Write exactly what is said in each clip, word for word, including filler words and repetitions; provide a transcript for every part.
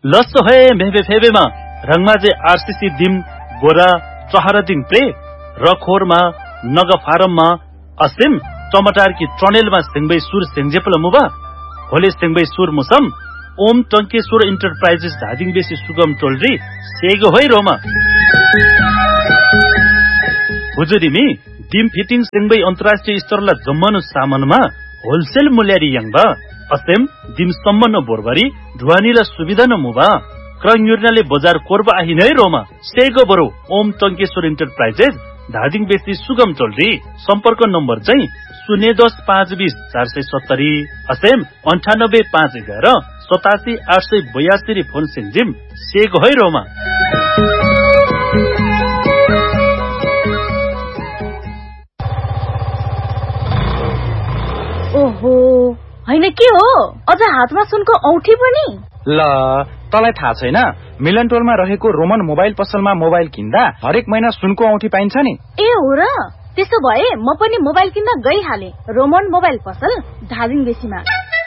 लस्सो है मेहबे फेबेमा रंगमाजे आरसीसी दिम बोरा चहरा दिङ प्रे रखोरमा नग फारममा असिम टमाटर की ट्रनेलमा सिंगबै सुर सेंजेपल मुबा होले सिंगबै सुर मुसम ओम टंकेश्वर इंटरप्राइजेस धादिङ बेसी सुगम टोलरी सेगो होइ रोमा हुजुरिमी दिम फिटिङ सिंगबै अन्तर्राष्ट्रिय स्तरला जम्मनु सामानमा होलसेल मूल्यारी यांगबा असेम दिम सम्मन बोरबारी ढुवानीला सुविधा न मुबा क्रंयुर्नाले बजार कोरबा आहिनै रोमा सेगो बरो ओम टंकेश्वर इंटरप्राइजेस धादिङ बेसी सुगम टोलरी सम्पर्क नम्बर चाहिँ शून्य दस पाँच बीस चार सय सत्तरी असेम अन्ठानब्बे पाँच एघार सतासी आठ सय बयासी फोन सिंजिम सेगो है रोमा ओहो हैन के हो अझ हातमा सुनको औठी पनि ल तलाई थाहा छैन मिलन टोलमा रहेको रोमन मोबाइल पसलमा मोबाइल किन्दा हरेक महिना सुनको औठी पाइन्छ नि ए हो र त्यसो भए म पनि मोबाइल किन्न गइहाले रोमन मोबाइल पसल धादिङ बेसीमा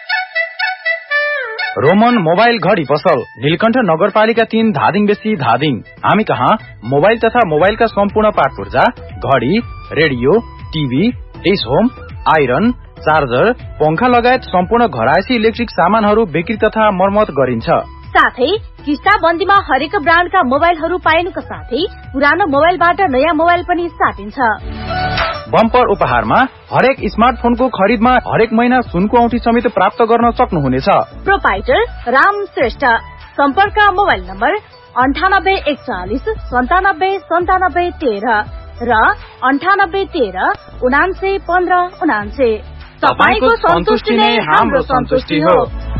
रोमन मोबाइल घडी पसल नीलकण्ठ नगरपालिका तीन धादिङ बेसी धादिङ हामी कहाँ मोबाइल तथा मोबाइलका सम्पूर्ण पार्ट पुर्जा घडी radio TV S home iron charger पंखा लगायत सम्पूर्ण घरायसी इलेक्ट्रिक सामानहरू बिक्री तथा मर्मत गरिन्छ साथै किस्ता बन्दीमा हरेक ब्रान्डका मोबाइलहरू पाइनुका साथै पुरानो मोबाइलबाट नयाँ मोबाइल पनि साटिन्छ बम्पर उपहारमा हरेक स्मार्टफोनको खरिदमा हरेक महिना सुनको औठी समेत प्राप्त गर्न सक्नुहुनेछ प्रोपाइटर राम श्रेष्ठ सम्पर्क मोबाइल नम्बर अन्ठानब्बे एकचालिस सन्तानब्बे सन्तानब्बे तेह्र र अन्ठानब्बे तेह्र उनान्से पन्ध्र उनान्से। तपाईको सन्तुष्टि नै हाम्रो सन्तुष्टि हो।